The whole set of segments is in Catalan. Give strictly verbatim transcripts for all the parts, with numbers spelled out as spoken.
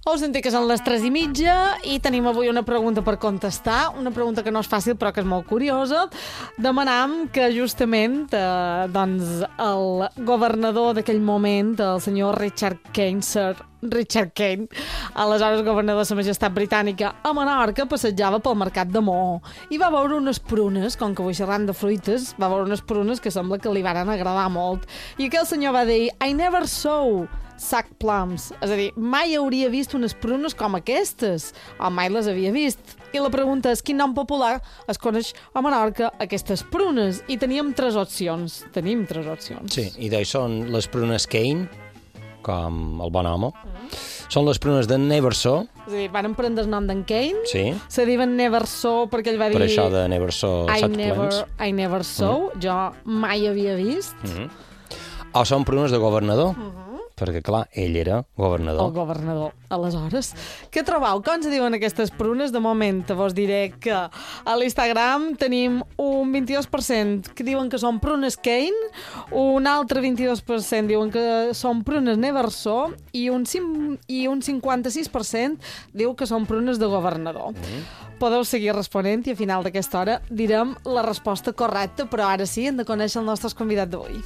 Ho senti que són les tres i mitja i tenim avui una pregunta per contestar, una pregunta que no és fàcil però que és molt curiosa. Demanam que justament eh, doncs el governador d'aquell moment, el senyor Richard Kane, Sir Richard Kane, aleshores governador de la Majestat Britànica a Menorca, passejava pel mercat de Maó i va veure unes prunes, com que avui xerram de fruites, va veure unes prunes que sembla que li varen agradar molt. I aquell senyor va dir, I never saw sack plums, és a dir, mai hauria vist unes prunes com aquestes, o mai les havia vist. I la pregunta és quin nom popular es coneix a Menorca aquestes prunes? I teníem tres opcions. Tenim tres opcions. Sí, i d'ahir són les prunes Kane, com el bon home. Mm. Són les prunes de Neverso. És a dir, van prendre el nom d'en Kane. Sí. Se diuen Neverso perquè ell va dir... Per això de Neverso I sack never, plums. I never saw. Mm. Jo mai havia vist. Mm. O són prunes de governador. Mm. Perquè, clar, ell era governador. El governador, aleshores. Què trobau? Com se diuen aquestes prunes? De moment, vos diré que a l'Instagram tenim un vint-i-dos per cent que diuen que són prunes Kane, un altre vint-i-dos per cent diuen que són prunes Neverso i un, sim, i un cinquanta-sis per cent diu que són prunes de governador. Mm. Podeu seguir responent i a final d'aquesta hora direm la resposta correcta, però ara sí, hem de conèixer el nostre convidat d'avui.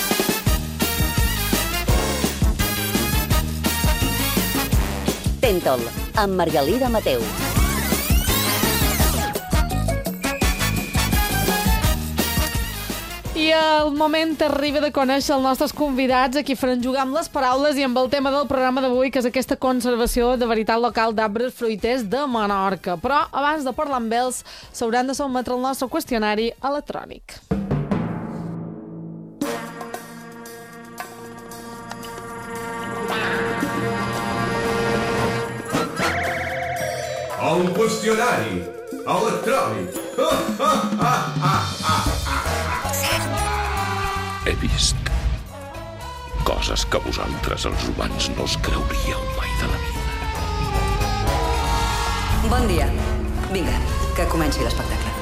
Tentol, amb Margalida Mateu. I el moment arriba de conèixer els nostres convidats. Aquí farem jugar amb les paraules i amb el tema del programa d'avui, que és aquesta conservació de veritat local d'arbres fruiters de Menorca. Però abans de parlar amb ells, s'hauran de sotmetre el nostre qüestionari electrònic. El qüestionari electrònic. He vist coses que vosaltres, els humans, no us creuríeu mai de la vida. Bon dia. Vinga, que comenci l'espectacle.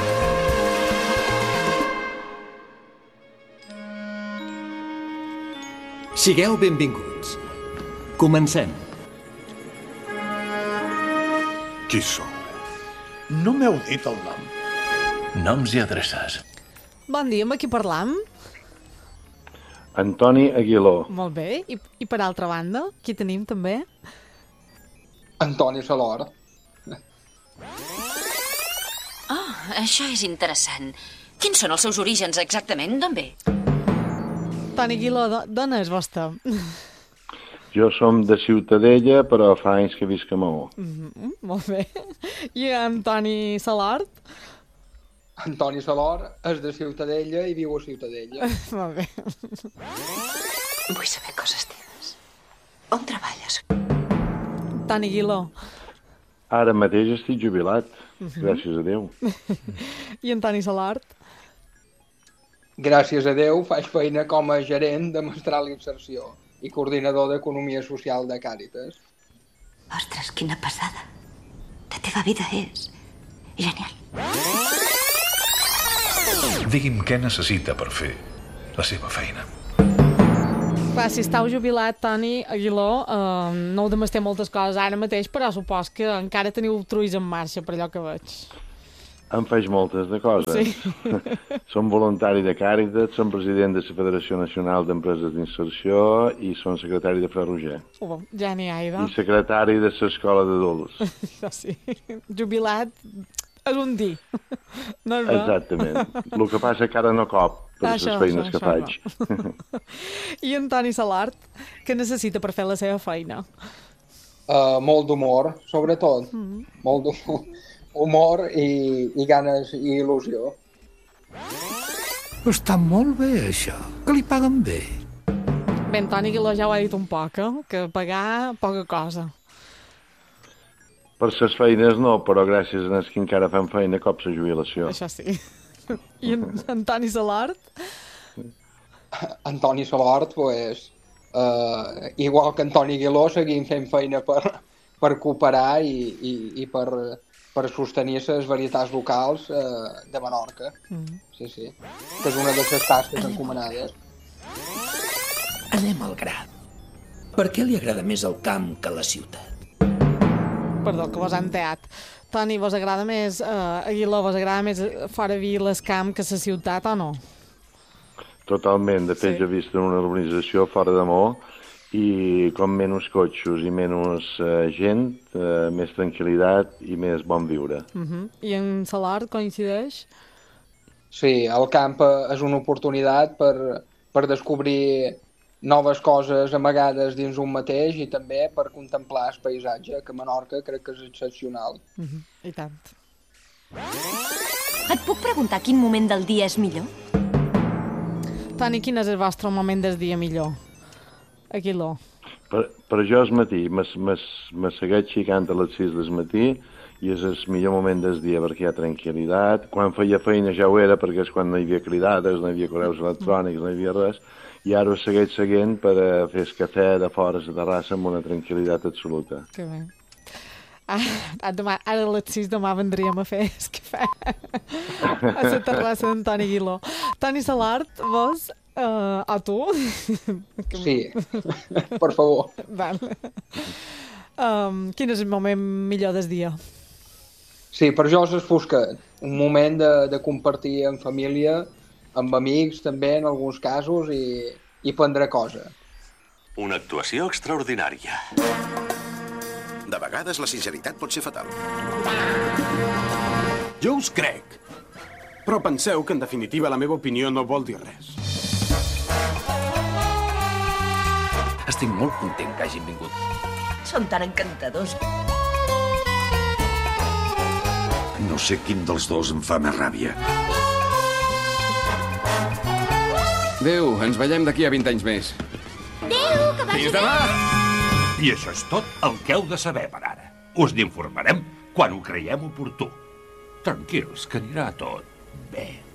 Sigueu benvinguts. Comencem. Qui sou? No m'heu dit el nom. Noms i adreces. Bon dia, amb qui parlam? Antoni Aguiló. Molt bé. I, i per altra banda, qui tenim també? Antoni Salor. Oh, això és interessant. Quins són els seus orígens exactament? D'on ve? Toni Aguiló, d'on és vostè? Jo som de Ciutadella, però fa anys que visc a Maó. Mm-hmm, molt bé. I Antoni Salort? Antoni Salor és de Ciutadella i viu a Ciutadella. Molt bé. Vull saber coses teves. On treballes? Toni Aguiló. Ara mateix estic jubilat, mm-hmm. Gràcies a Déu. I Antoni Salort? Gràcies a Déu faig feina com a gerent de mestral inserció i coordinador d'Economia Social de Càritas. Ostres, quina passada. La teva vida és genial. Digui'm què necessita per fer la seva feina. Clar, si estàu jubilat, Toni Aguiló, eh, no heu de mestir moltes coses ara mateix, però supos que encara teniu truis en marxa, per allò que veig. Em faig moltes de coses. Sí. Som voluntari de Càritas, som president de la Federació Nacional d'Empreses d'Inserció i som secretari de Fra Roger. Oh, ja n'hi ha, idò. I secretari de l'Escola d'Adults. Això sí. Jubilat és un dir. No és bé? Exactament. El que passa que ara no cop per les feines això, que això, faig. No. I en Toni Salart, què necessita per fer la seva feina? Uh, molt d'humor, sobretot. Mm. Molt d'humor. Humor i, i ganes i il·lusió. Està molt bé, això. Que li paguen bé. Bé, en Toni Aguiló ja ho ha dit un poc, eh? Que pagar poca cosa. Per les feines no, però gràcies a els que encara fan feina cop la jubilació. Això sí. I en, en Toni Salart? Antoni Salort, pues, uh, igual que Antoni Aguiló, seguim fent feina per, per cooperar i, i, i per... per sostenir les varietats locals eh, de Menorca. Mm. Sí, sí. Que és una de les tasques encomanades. Anem al gra. Per què li agrada més el camp que la ciutat? perdó, que vos han teat. Toni, vos agrada més, eh, Aguiló, vos agrada més fora viles, camp, que la ciutat o no? Totalment. De fet, sí. Jo he vist una urbanització fora de Maó i com menys cotxos i menys uh, gent, uh, més tranquil·litat i més bon viure. Uh -huh. I en Salard coincideix? Sí, el camp és una oportunitat per, per descobrir noves coses amagades dins un mateix i també per contemplar el paisatge, que a Menorca crec que és excepcional. Uh -huh. I tant. Et puc preguntar quin moment del dia és millor? Toni, quin és el vostre moment del dia millor? Aguiló. Per, per jo és matí, me segueix xicant a les sis del matí i és el millor moment del dia perquè hi ha tranquil·litat. Quan feia feina ja ho era perquè és quan no hi havia cridades, no hi havia correus electrònics, no hi havia res, i ara ho segueix seguint per a fer el cafè de fora a la terrassa amb una tranquil·litat absoluta. Que bé. Ah, demà, ara a les sis demà vendríem a fer el cafè a la terrassa d'Antoni Aguiló. Toni Salart, vos... Uh, a tu? Sí, per favor. Val. Um, quin és el moment millor del dia? Sí, per jo és el Fosquet. Un moment de, de compartir en família, amb amics també en alguns casos i, i prendre cosa. Una actuació extraordinària. De vegades la sinceritat pot ser fatal. Jo us crec. Però penseu que en definitiva la meva opinió no vol dir res. Estic molt content que hagin vingut. Són tan encantadors. No sé quin dels dos em fa més ràbia. Adéu, ens veiem d'aquí a vint anys més. Adéu, que vagi Fins demà! I això és tot el que heu de saber per ara. Us n'informarem quan ho creiem oportú. Tranquils, que anirà tot bé.